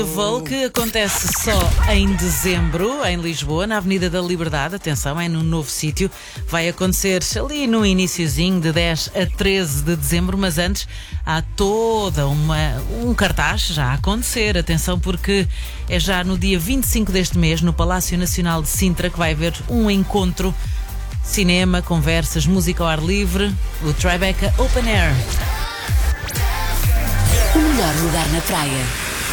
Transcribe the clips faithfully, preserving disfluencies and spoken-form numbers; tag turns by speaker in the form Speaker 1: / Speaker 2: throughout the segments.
Speaker 1: Festival que acontece só em dezembro, em Lisboa, na Avenida da Liberdade. Atenção, é num novo sítio. Vai acontecer ali no iniciozinho, de dez a treze de dezembro, mas antes há toda uma, um cartaz já a acontecer. Atenção, porque é já no dia vinte e cinco deste mês, no Palácio Nacional de Sintra, que vai haver um encontro. Cinema, conversas, música ao ar livre, o Tribeca Open Air.
Speaker 2: O melhor lugar na praia.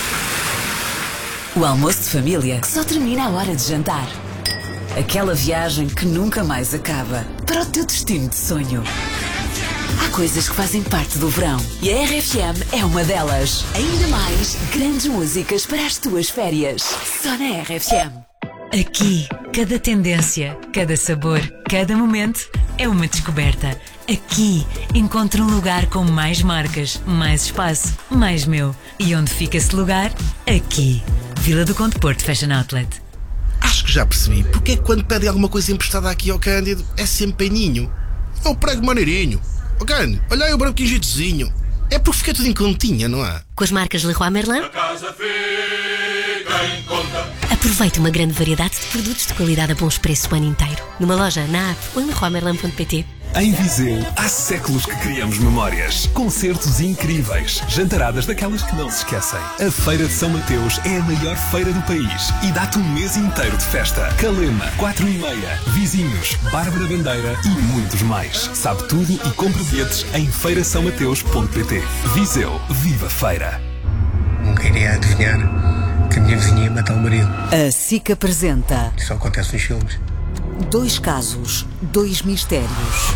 Speaker 2: O almoço de família que só termina à hora de jantar. Aquela viagem que nunca mais acaba para o teu destino de sonho. Há coisas que fazem parte do verão e a R F M é uma delas. Ainda mais grandes músicas para as tuas férias. Só na R F M.
Speaker 3: Aqui, cada tendência, cada sabor, cada momento é uma descoberta. Aqui encontro um lugar com mais marcas, mais espaço, mais meu. E onde fica esse lugar? Aqui. Vila do Conde Porto Fashion Outlet.
Speaker 4: Acho que já percebi porque é que quando pedem alguma coisa emprestada aqui ao Cândido é sempre peninho. É o prego maneirinho. Ó Cândido, olha aí o branquinho jeitozinho. É porque fica tudo em continha, não é?
Speaker 5: Com as marcas Leroy Merlin,
Speaker 6: A casa fica em conta.
Speaker 5: aproveite uma grande variedade de produtos de qualidade a bons preços o ano inteiro. Numa loja, na app ou em leroy merlin ponto pt.
Speaker 7: Em Viseu, há séculos que criamos memórias. Concertos incríveis. Jantaradas daquelas que não se esquecem. A Feira de São Mateus é a maior feira do país e dá-te um mês inteiro de festa. Calema, quatro e meia, Vizinhos, Bárbara Bandeira e muitos mais. Sabe tudo e compre bilhetes em feira são mateus ponto pt. Viseu, viva feira!
Speaker 8: Nunca iria adivinhar que a minha vizinha ia matar o marido.
Speaker 2: A SIC apresenta
Speaker 8: Isso só acontece nos filmes.
Speaker 2: dois casos, dois mistérios.